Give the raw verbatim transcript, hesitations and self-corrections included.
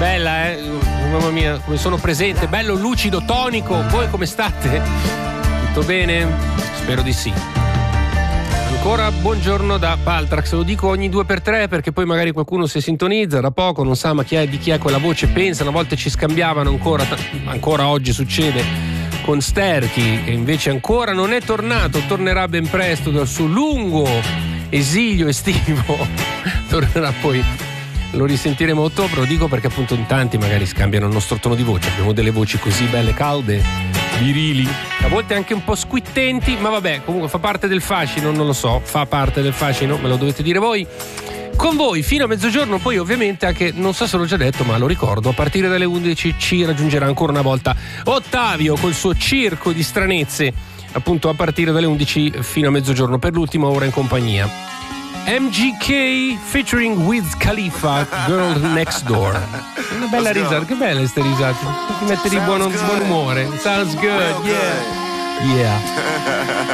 Bella, eh? Mamma mia, come sono presente. Bello, lucido, tonico. Voi come state? Tutto bene? Spero di sì. Ancora buongiorno da Paltrax, lo dico ogni due per tre perché poi magari qualcuno si sintonizza da poco, non sa ma chi è, di chi è quella voce, pensa, una volta ci scambiavano ancora, ancora oggi succede con Sterchi, che invece ancora non è tornato, tornerà ben presto dal suo lungo esilio estivo, tornerà poi, lo risentiremo a ottobre, lo dico perché appunto in tanti magari scambiano il nostro tono di voce, abbiamo delle voci così belle, calde, virili, a volte anche un po' squittenti, ma vabbè, comunque fa parte del fascino, non lo so, fa parte del fascino, me lo dovete dire voi. Con voi fino a mezzogiorno, poi ovviamente anche, non so se l'ho già detto, ma lo ricordo, a partire dalle undici ci raggiungerà ancora una volta Ottavio col suo circo di stranezze, appunto a partire dalle undici fino a mezzogiorno per l'ultima ora in compagnia. M G K featuring Wiz Khalifa, Girl Next Door. Una bella risata, che belle queste risate, ti mette di buon, buon umore. Sounds good, yeah. Yeah.